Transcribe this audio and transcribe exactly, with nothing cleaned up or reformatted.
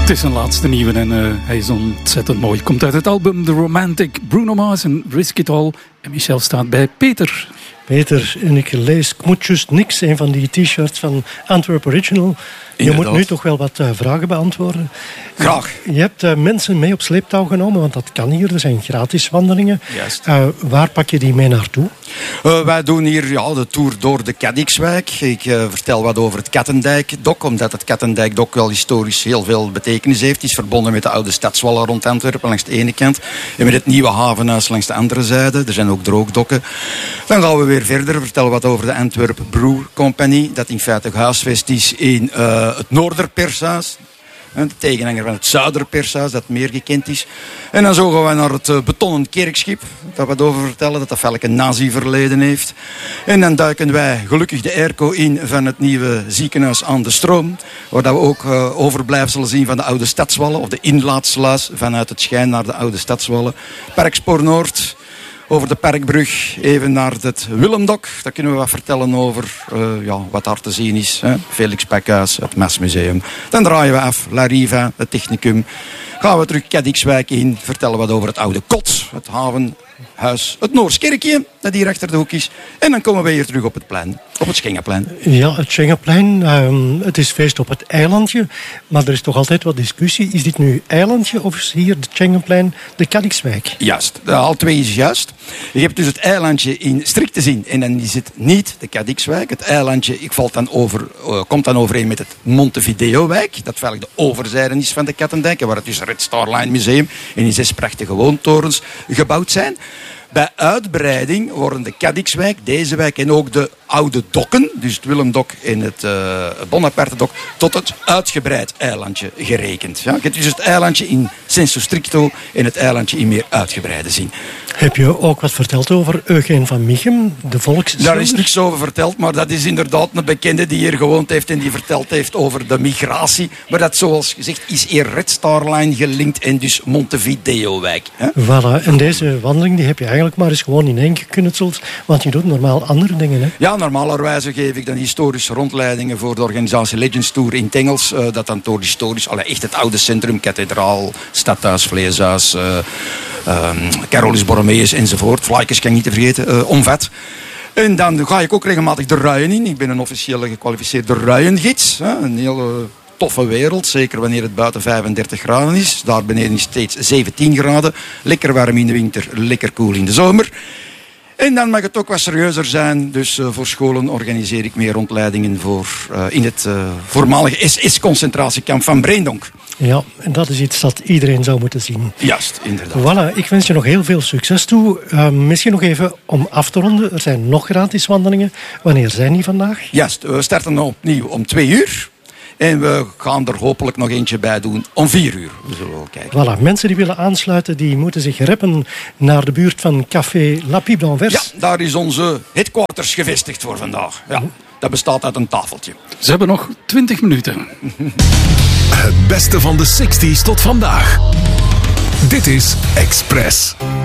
Het is een laatste nieuwe en uh, hij is ontzettend mooi. Komt uit het album The Romantic, Bruno Mars en Risk It All. En Michel staat bij Peter. Peter, en ik lees, ik moet juist niks, een van die t-shirts van Antwerp Original. Je Inderdaad. Moet nu toch wel wat uh, vragen beantwoorden. Graag. Je hebt uh, mensen mee op sleeptouw genomen, want dat kan hier. Er zijn gratis wandelingen. Juist. Uh, waar pak je die mee naartoe? Uh, wij doen hier ja, de tour door de Cadixwijk. Ik uh, vertel wat over het Kattendijk-dok, omdat het Kattendijk-dok wel historisch heel veel betekenis heeft. Het is verbonden met de oude stadswallen rond Antwerpen langs de ene kant en met het nieuwe havenhuis langs de andere zijde. Er zijn ook droogdokken. Dan gaan we weer verder, vertellen wat over de Antwerp Brew Company, dat in feite gehuisvest is in uh, het Noorderpershuis. De tegenhanger van het Zuiderpershuis, dat meer gekend is. En dan zo gaan we naar het uh, betonnen kerkschip, dat we wat over vertellen, dat dat welk een nazi-verleden heeft. En dan duiken wij gelukkig de airco in van het nieuwe ziekenhuis aan de Stroom, waar dat we ook uh, overblijfselen zien van de oude stadswallen, of de inlaatsluis vanuit het Schijn naar de oude stadswallen. Parkspoor Noord, over de Parkbrug, even naar het Willemdok. Daar kunnen we wat vertellen over uh, ja, wat daar te zien is. Hè? Felix Pakhuis, het Mesmuseum. Dan draaien we af, La Riva, het Technicum. Gaan we terug Cadixwijk in, vertellen wat over het oude Kot, het havenhuis, het Noorskerkje, dat hier achter de hoek is. En dan komen we hier terug op het plein, op het Schengenplein. Ja, het Schengenplein, um, het is feest op het eilandje, maar er is toch altijd wat discussie. Is dit nu eilandje of is hier het Schengenplein de Cadixwijk? Juist, de, al twee is juist. Je hebt dus het eilandje in strikte zin en dan is het niet de Cadixwijk. Het eilandje ik valt dan over, uh, komt dan overeen met het Montevideo-wijk, dat feitelijk de overzijde is van de Kattendijk, waar het dus Red Star Line Museum en in zes prachtige woontorens gebouwd zijn. Bij uitbreiding worden de Cadixwijk, deze wijk en ook de oude dokken, dus het Willemdok en het uh, Bonaparte-dok, tot het uitgebreid eilandje gerekend. Ja, je hebt dus het eilandje in sensu stricto en het eilandje in meer uitgebreide zin. Heb je ook wat verteld over Eugeen van Michem, de volkszanger? Daar is niks over verteld, maar dat is inderdaad een bekende die hier gewoond heeft en die verteld heeft over de migratie. Maar dat, zoals gezegd, is eer Red Star Line gelinkt en dus Montevideo-wijk. Hè? Voilà, en deze wandeling die heb je eigenlijk maar eens gewoon in één geknutseld, want je doet normaal andere dingen, hè? Ja, normalerwijze geef ik dan historische rondleidingen voor de organisatie Legends Tour in het Engels, uh, dat dan door historisch, allee, echt het oude centrum, kathedraal, stadhuis, vleeshuis, uh, um, Carolus Borromeus enzovoort, Flaikers kan ik niet te vergeten, uh, omvat. En dan ga ik ook regelmatig de ruien in. Ik ben een officiële gekwalificeerde ruiengids, hè, een hele toffe wereld, zeker wanneer het buiten vijfendertig graden is. Daar beneden is steeds zeventien graden. Lekker warm in de winter, lekker koel in de zomer. En dan mag het ook wat serieuzer zijn. Dus uh, voor scholen organiseer ik meer rondleidingen voor, uh, in het uh, voormalige S S-concentratiekamp van Breendonk. Ja, en dat is iets dat iedereen zou moeten zien. Juist, inderdaad. Voilà, ik wens je nog heel veel succes toe. Uh, misschien nog even om af te ronden. Er zijn nog gratis wandelingen. Wanneer zijn die vandaag? Juist, we starten opnieuw om twee uur. En we gaan er hopelijk nog eentje bij doen om vier uur. We zullen wel kijken. Voilà, mensen die willen aansluiten, die moeten zich reppen naar de buurt van Café La Pipe d'Anvers. Ja, daar is onze headquarters gevestigd voor vandaag. Ja, dat bestaat uit een tafeltje. Ze hebben nog twintig minuten. Het beste van de zestig's tot vandaag. Dit is Express.